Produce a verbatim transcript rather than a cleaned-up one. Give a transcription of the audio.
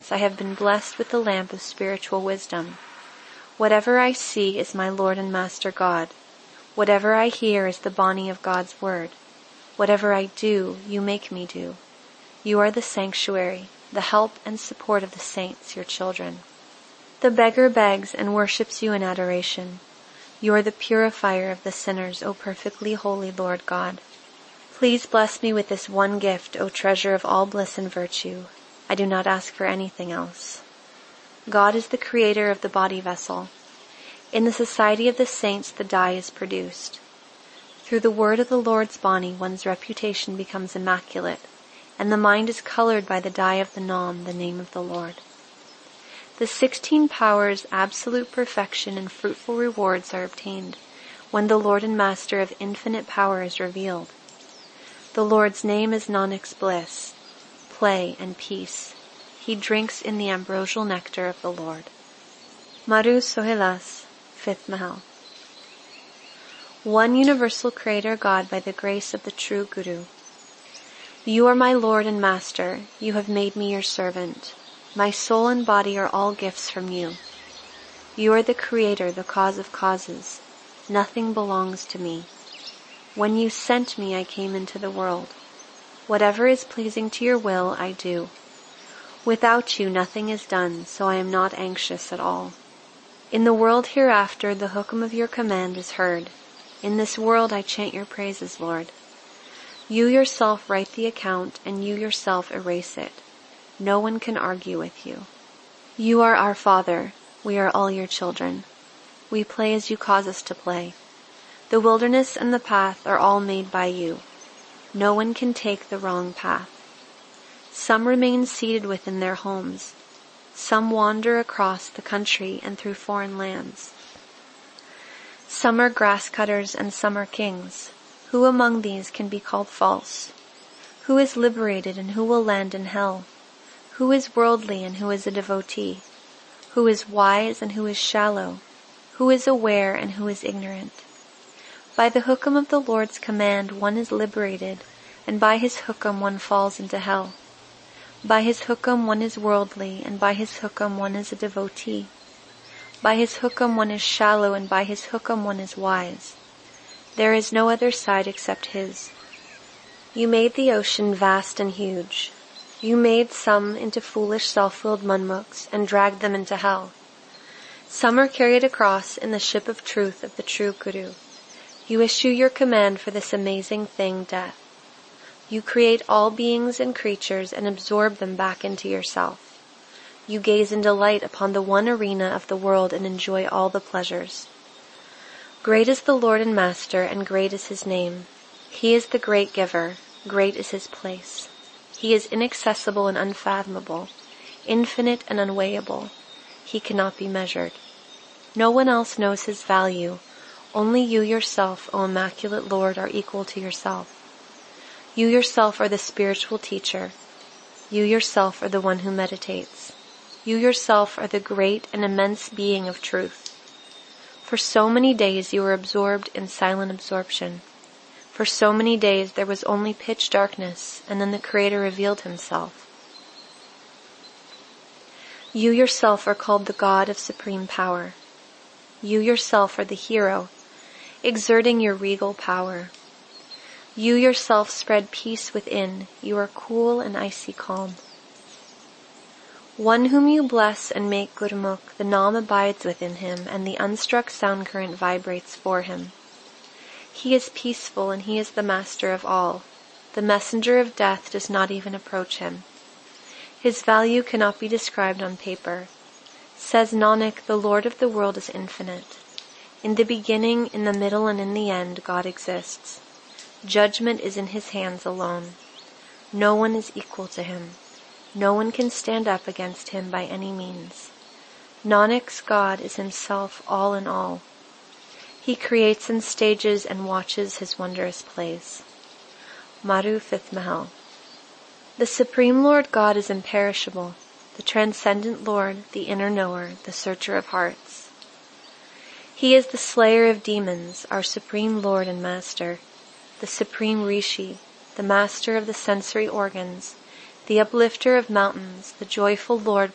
saints, I have been blessed with the lamp of spiritual wisdom. Whatever I see is my Lord and Master God. Whatever I hear is the Bani of God's word. Whatever I do, you make me do. You are the sanctuary, the help and support of the saints, your children. The beggar begs and worships you in adoration. You are the purifier of the sinners, O perfectly holy Lord God. Please bless me with this one gift, O treasure of all bliss and virtue. I do not ask for anything else. God is the creator of the body vessel. In the society of the saints, the dye is produced. Through the word of the Lord's Bani, one's reputation becomes immaculate, and the mind is colored by the dye of the Nam, the name of the Lord. The sixteen powers, absolute perfection, and fruitful rewards are obtained when the Lord and Master of infinite power is revealed. The Lord's name is Nanak's bliss, play, and peace. He drinks in the ambrosial nectar of the Lord. Maru Sohelas, fifth Mahal. One universal Creator God by the grace of the true Guru. You are my Lord and Master. You have made me your servant. My soul and body are all gifts from you. You are the Creator, the cause of causes. Nothing belongs to me. When you sent me, I came into the world. Whatever is pleasing to your will, I do. Without you, nothing is done, so I am not anxious at all. In the world hereafter, the hukum of your command is heard. In this world, I chant your praises, Lord. You yourself write the account, and you yourself erase it. No one can argue with you. You are our Father. We are all your children. We play as you cause us to play. The wilderness and the path are all made by you. No one can take the wrong path. Some remain seated within their homes. Some wander across the country and through foreign lands. Some are grass cutters and some are kings. Who among these can be called false? Who is liberated and who will land in hell? Who is worldly and who is a devotee? Who is wise and who is shallow? Who is aware and who is ignorant? By the hukum of the Lord's command one is liberated, and by his hukum one falls into hell. By his hukum one is worldly, and by his hukum one is a devotee. By his hukum one is shallow, and by his hukum one is wise. There is no other side except his. You made the ocean vast and huge. You made some into foolish self-willed munmuks and dragged them into hell. Some are carried across in the ship of truth of the true Guru. You issue your command for this amazing thing, death. You create all beings and creatures and absorb them back into yourself. You gaze in delight upon the one arena of the world and enjoy all the pleasures. Great is the Lord and Master, and great is his name. He is the great giver. Great is his place. He is inaccessible and unfathomable, infinite and unweighable. He cannot be measured. No one else knows his value. Only you yourself, O Immaculate Lord, are equal to yourself. You yourself are the spiritual teacher. You yourself are the one who meditates. You yourself are the great and immense being of truth. For so many days you were absorbed in silent absorption. For so many days there was only pitch darkness, and then the Creator revealed himself. You yourself are called the God of supreme power. You yourself are the hero, exerting your regal power. You yourself spread peace within. You are cool and icy calm. One whom you bless and make Gurmukh, the Nam abides within him, and the unstruck sound current vibrates for him. He is peaceful, and he is the master of all. The messenger of death does not even approach him. His value cannot be described on paper. Says Nanak, the Lord of the world is infinite. In the beginning, in the middle, and in the end, God exists. Judgment is in his hands alone. No one is equal to him. No one can stand up against him by any means. Nanak's God is himself all in all. He creates and stages and watches his wondrous plays. Maru, fifth Mahal. The Supreme Lord God is imperishable, the transcendent Lord, the inner knower, the searcher of hearts. He is the slayer of demons, our Supreme Lord and Master, the Supreme Rishi, the master of the sensory organs, the uplifter of mountains, the joyful Lord